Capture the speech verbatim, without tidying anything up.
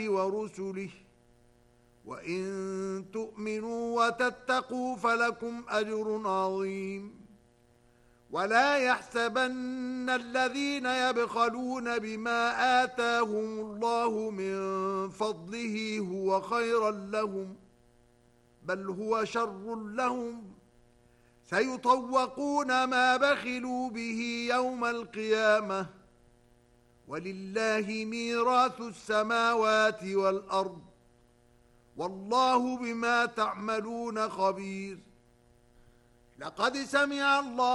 ورسله وإن تؤمنوا وتتقوا فلكم أجر عظيم. ولا يحسبن الذين يبخلون بما آتاهم الله من فضله هو خيرا لهم، بل هو شر لهم، سيطوقون ما بخلوا به يوم القيامة، ولله ميراث السماوات والأرض، والله بما تعملون خبير. لقد سمع الله